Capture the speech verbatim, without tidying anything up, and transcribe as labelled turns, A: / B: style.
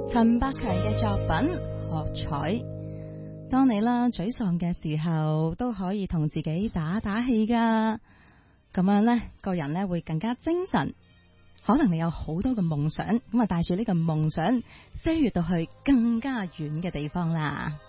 A: 陳百強嘅作品《學彩》。當你啦沮喪嘅時候，都可以同自己打打氣噶，咁樣呢個人呢會更加精神。可能你有好多嘅夢想，咁啊帶住呢個夢想飛越到去更加遠嘅地方啦。